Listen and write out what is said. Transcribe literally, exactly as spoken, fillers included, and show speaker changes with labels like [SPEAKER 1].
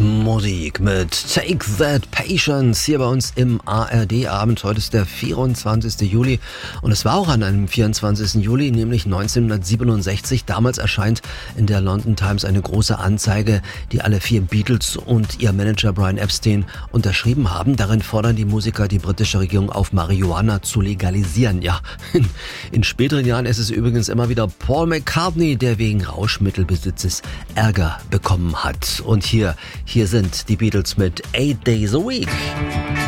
[SPEAKER 1] Musik mit Take That Patience hier bei uns im A R D-Abend. Heute ist der vierundzwanzigster Juli und es war auch an einem vierundzwanzigsten Juli, nämlich neunzehnhundertsiebenundsechzig. Damals erscheint in der London Times eine große Anzeige, die alle vier Beatles und ihr Manager Brian Epstein unterschrieben haben. Darin fordern die Musiker die britische Regierung auf, Marihuana zu legalisieren. Ja, in, in späteren Jahren ist es übrigens immer wieder Paul McCartney, der wegen Rauschmittelbesitzes Ärger bekommen hat. Und hier, hier sind die Beatles mit Eight Days a Week.